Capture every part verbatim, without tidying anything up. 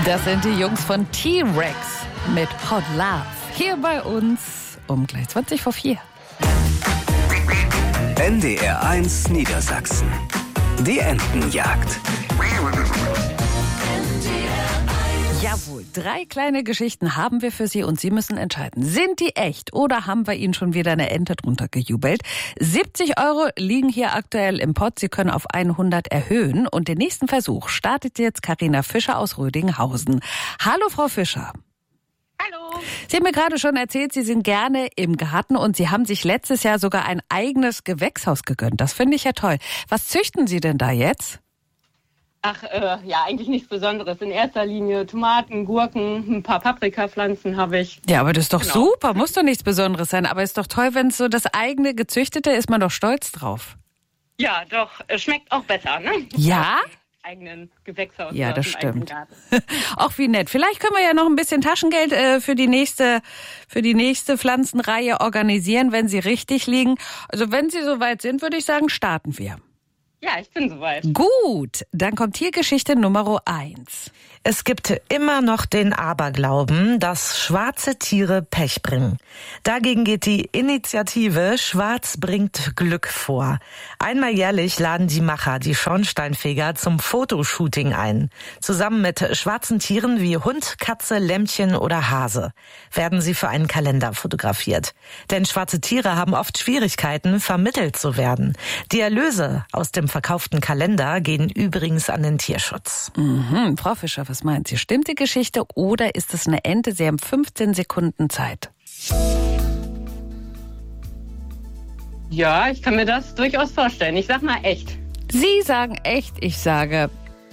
Das sind die Jungs von T-Rex mit Hot Love. Hier bei uns um gleich zwanzig vor vier. N D R eins Niedersachsen. Die Entenjagd. Jawohl, drei kleine Geschichten haben wir für Sie und Sie müssen entscheiden, sind die echt oder haben wir Ihnen schon wieder eine Ente drunter gejubelt? siebzig Euro liegen hier aktuell im Pott, Sie können auf hundert erhöhen und den nächsten Versuch startet jetzt Carina Fischer aus Rödinghausen. Hallo Frau Fischer. Hallo. Sie haben mir gerade schon erzählt, Sie sind gerne im Garten und Sie haben sich letztes Jahr sogar ein eigenes Gewächshaus gegönnt. Das finde ich ja toll. Was züchten Sie denn da jetzt? Ach, äh, ja, eigentlich nichts Besonderes. In erster Linie Tomaten, Gurken, ein paar Paprikapflanzen habe ich. Ja, aber das ist doch genau. super, muss doch nichts Besonderes sein. Aber ist doch toll, wenn es so das eigene Gezüchtete ist, man doch stolz drauf. Ja, doch, es schmeckt auch besser, ne? Ja? Eigenen Gewächshaus. Ja, das aus dem eigenen stimmt. Garten. Auch wie nett. Vielleicht können wir ja noch ein bisschen Taschengeld äh, für die nächste für die nächste Pflanzenreihe organisieren, wenn sie richtig liegen. Also wenn Sie soweit sind, würde ich sagen, starten wir. Ja, ich bin soweit. Gut, dann kommt hier Geschichte Nummer eins. Es gibt immer noch den Aberglauben, dass schwarze Tiere Pech bringen. Dagegen geht die Initiative Schwarz bringt Glück vor. Einmal jährlich laden die Macher die Schornsteinfeger zum Fotoshooting ein. Zusammen mit schwarzen Tieren wie Hund, Katze, Lämmchen oder Hase werden sie für einen Kalender fotografiert. Denn schwarze Tiere haben oft Schwierigkeiten, vermittelt zu werden. Die Erlöse aus dem verkauften Kalender gehen übrigens an den Tierschutz. Mhm, Frau Fischer, was meint Sie? Stimmt die Geschichte oder ist es eine Ente? Sie haben fünfzehn Sekunden Zeit. Ja, ich kann mir das durchaus vorstellen. Ich sag mal echt. Sie sagen echt, ich sage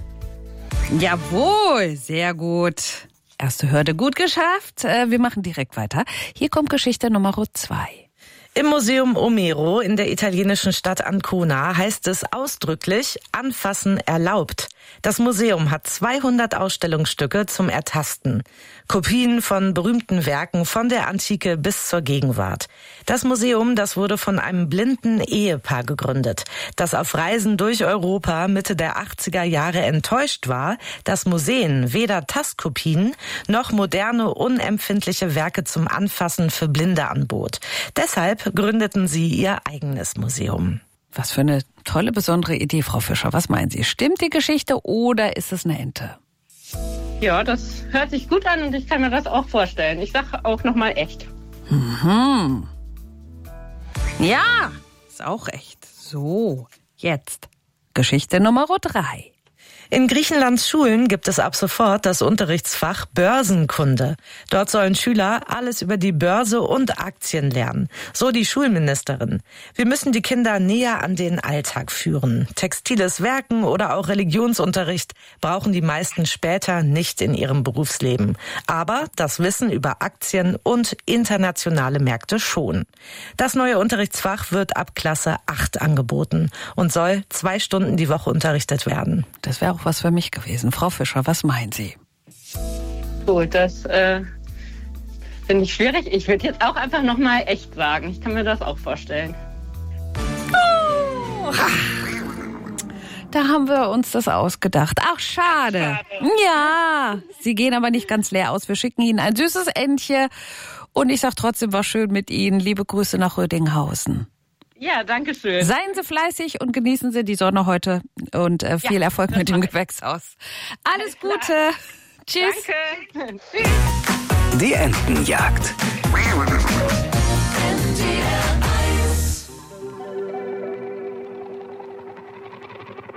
jawohl, sehr gut. Erste Hürde gut geschafft. Wir machen direkt weiter. Hier kommt Geschichte Nummer zwei. Im Museum Omero in der italienischen Stadt Ancona heißt es ausdrücklich, Anfassen erlaubt. Das Museum hat zweihundert Ausstellungsstücke zum Ertasten. Kopien von berühmten Werken von der Antike bis zur Gegenwart. Das Museum, das wurde von einem blinden Ehepaar gegründet, das auf Reisen durch Europa Mitte der achtziger Jahre enttäuscht war, dass Museen weder Tastkopien noch moderne, unempfindliche Werke zum Anfassen für Blinde anbot. Deshalb gründeten sie ihr eigenes Museum. Was für eine tolle, besondere Idee, Frau Fischer. Was meinen Sie? Stimmt die Geschichte oder ist es eine Ente? Ja, das hört sich gut an und ich kann mir das auch vorstellen. Ich sag auch nochmal echt. Mhm. Ja, ist auch echt. So, jetzt Geschichte Nummer drei. In Griechenlands Schulen gibt es ab sofort das Unterrichtsfach Börsenkunde. Dort sollen Schüler alles über die Börse und Aktien lernen. So die Schulministerin. Wir müssen die Kinder näher an den Alltag führen. Textiles Werken oder auch Religionsunterricht brauchen die meisten später nicht in ihrem Berufsleben. Aber das Wissen über Aktien und internationale Märkte schon. Das neue Unterrichtsfach wird ab Klasse acht angeboten und soll zwei Stunden die Woche unterrichtet werden. Das wäre auch was für mich gewesen. Frau Fischer, was meinen Sie? Gut, das äh, finde ich schwierig. Ich würde jetzt auch einfach nochmal echt sagen. Ich kann mir das auch vorstellen. Oh. Da haben wir uns das ausgedacht. Ach, schade. schade. Ja, Sie gehen aber nicht ganz leer aus. Wir schicken Ihnen ein süßes Entchen. Und ich sage trotzdem, war schön mit Ihnen. Liebe Grüße nach Rödinghausen. Ja, danke schön. Seien Sie fleißig und genießen Sie die Sonne heute und äh, viel ja, Erfolg mit dem Gewächshaus. Alles Gute. Klar. Tschüss. Danke. Tschüss. Die Entenjagd.